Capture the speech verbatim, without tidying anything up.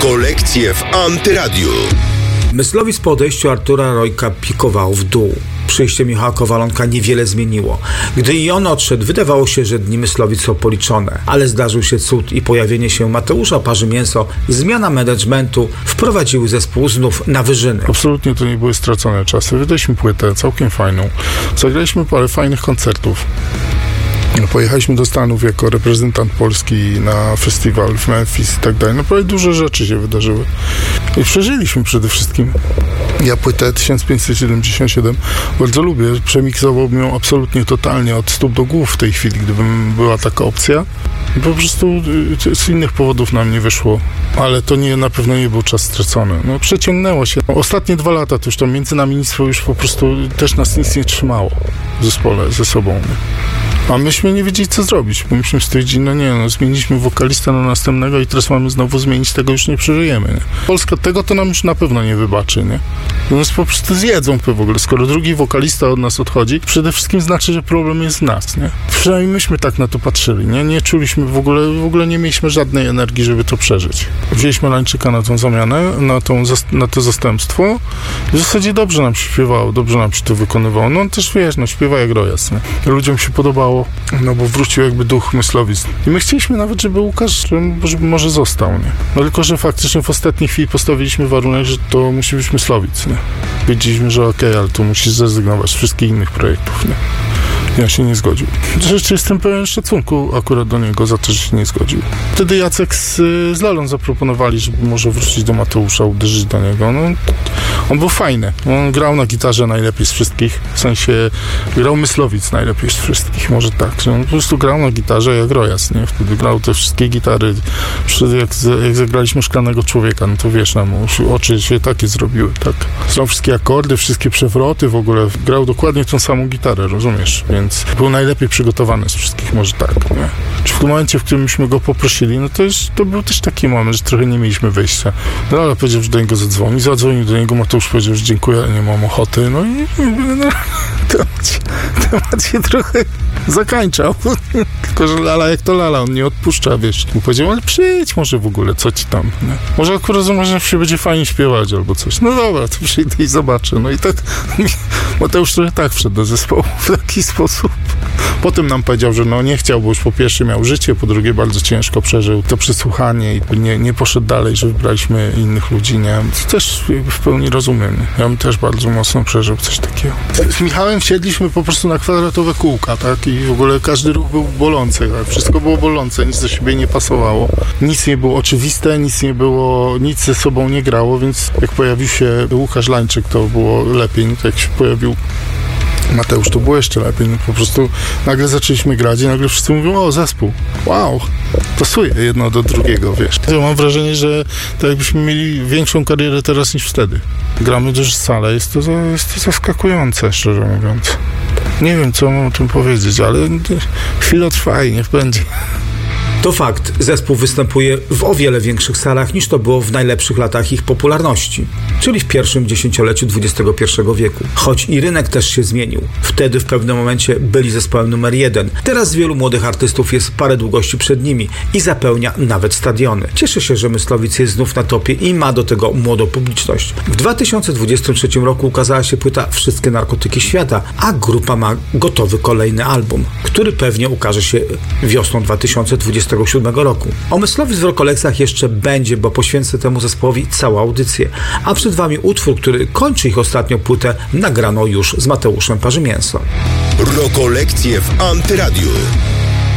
Rokolekcje w Antyradiu. Myslowic po odejściu Artura Rojka pikował w dół. Przyjście Michała Kowalonka niewiele zmieniło. Gdy i on odszedł, wydawało się, że dni Myslowic są policzone. Ale zdarzył się cud i pojawienie się Mateusza Parzymięso, zmiana managementu wprowadziły zespół znów na wyżyny. Absolutnie to nie były stracone czasy. Wydaliśmy płytę całkiem fajną. Zagraliśmy parę fajnych koncertów. Pojechaliśmy do Stanów jako reprezentant Polski na festiwal w Memphis i tak dalej. Naprawdę duże rzeczy się wydarzyły. I przeżyliśmy przede wszystkim. Ja płytę tysiąc pięćset siedemdziesiąt siedem bardzo lubię. Przemiksowałbym ją absolutnie totalnie od stóp do głów w tej chwili, gdyby była taka opcja. I po prostu z innych powodów nam nie wyszło. Ale to nie, na pewno nie był czas stracony. No, przeciągnęło się. Ostatnie dwa lata to już to między nami nic już po prostu też nas nic nie trzymało w zespole, ze sobą. A myśmy nie wiedzieli, co zrobić, bo myśmy stwierdzili, no nie, no zmieniliśmy wokalistę na następnego i teraz mamy znowu zmienić, tego już nie przeżyjemy, nie? Polska tego to nam już na pewno nie wybaczy, nie? To nas po prostu zjedzą w ogóle, skoro drugi wokalista od nas odchodzi, przede wszystkim znaczy, że problem jest w nas, nie? Przynajmniej myśmy tak na to patrzyli, nie? Nie czuliśmy w ogóle, w ogóle nie mieliśmy żadnej energii, żeby to przeżyć. Wzięliśmy Lańczyka na tą zamianę, na, tą, na to zastępstwo i w zasadzie dobrze nam się śpiewało, dobrze nam się to wykonywało. No on też, wiesz, no śpiewa jak rojas, nie? Ludziom się podobało, no bo wrócił jakby duch Myslowic. I my chcieliśmy nawet, żeby Łukasz, żeby może został, nie? No tylko, że faktycznie w ostatniej chwili postawiliśmy warunek, że to musi być Myslowic, nie? Wiedzieliśmy, że okej, okay, ale to musisz zrezygnować z wszystkich innych projektów, nie? Ja się nie zgodził. Rzeczy jestem pełen szacunku akurat do niego za to, że się nie zgodził. Wtedy Jacek z, z Lalą zaproponowali, żeby może wrócić do Mateusza, uderzyć do niego. No, on był fajny. On grał na gitarze najlepiej z wszystkich. W sensie grał Myslowic najlepiej z wszystkich. Może tak. Że on po prostu grał na gitarze jak rojas, nie? Wtedy grał te wszystkie gitary. Jak, jak zagraliśmy Szklanego Człowieka, no to wiesz, nam oczy się takie zrobiły, tak? Znał wszystkie akordy, wszystkie przewroty w ogóle. Grał dokładnie tą samą gitarę, rozumiesz? Więc był najlepiej przygotowany z wszystkich, może tak, nie? Czy w tym momencie, w którym myśmy go poprosili, no to, już, to był też taki moment, że trochę nie mieliśmy wyjścia. No ale powiedział, że do niego zadzwoni, zadzwonił do niego, Mateusz powiedział, że dziękuję, nie mam ochoty, no i no, temat, temat się trochę zakańczał. Tylko, że Lala jak to Lala, on nie odpuszcza, wiesz. I powiedział, ale przyjdź może w ogóle, co ci tam, nie? Może akurat może się będzie fajnie śpiewać albo coś. No dobra, to przyjdę i zobaczę. No i tak Mateusz trochę tak wszedł do zespołu w taki sposób. Potem nam powiedział, że no nie chciał, bo już po pierwsze miał życie, po drugie bardzo ciężko przeżył to przesłuchanie i nie, nie poszedł dalej, że wybraliśmy innych ludzi, nie? To też w pełni rozumiem. Ja bym też bardzo mocno przeżył coś takiego. Z Michałem wsiedliśmy po prostu na kwadratowe kółka, tak? I w ogóle każdy ruch był bolący, tak? Wszystko było bolące, nic do siebie nie pasowało. Nic nie było oczywiste, nic nie było, nic ze sobą nie grało, więc jak pojawił się Łukasz Lańczyk, to było lepiej. No, jak się pojawił Mateusz, to było jeszcze lepiej. No, po prostu nagle zaczęliśmy grać i nagle wszyscy mówią, o, zespół, wow, pasuje jedno do drugiego, wiesz. Ja mam wrażenie, że to jakbyśmy mieli większą karierę teraz niż wtedy. Gramy duże sale, jest to, jest to zaskakujące, szczerze mówiąc. Nie wiem, co mam o tym powiedzieć, ale chwilę trwa i niech będzie. To fakt, zespół występuje w o wiele większych salach niż to było w najlepszych latach ich popularności, czyli w pierwszym dziesięcioleciu dwudziestego pierwszego wieku. Choć i rynek też się zmienił. Wtedy w pewnym momencie byli zespołem numer jeden. Teraz wielu młodych artystów jest parę długości przed nimi i zapełnia nawet stadiony. Cieszę się, że Myslowic jest znów na topie i ma do tego młodą publiczność. W dwa tysiące dwudziestym trzecim roku ukazała się płyta Wszystkie narkotyki świata, a grupa ma gotowy kolejny album, który pewnie ukaże się wiosną dwa tysiące dwudziestego siódmego roku. O Myslowic w Rokolekcjach jeszcze będzie, bo poświęcę temu zespołowi całą audycję. A przed wami utwór, który kończy ich ostatnią płytę, nagrano już z Mateuszem Parzymięso. Rokolekcje w Antyradiu.